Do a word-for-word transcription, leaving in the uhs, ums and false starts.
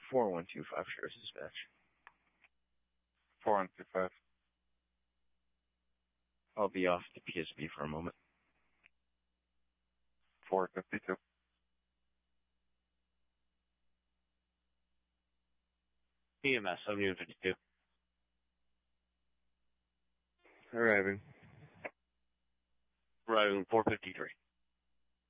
four one two five, Sheriff's Dispatch. four one two five. I'll be off the P S B for a moment. four fifty-two. E M S, seventy fifty-two. Arriving. Arriving four fifty-three.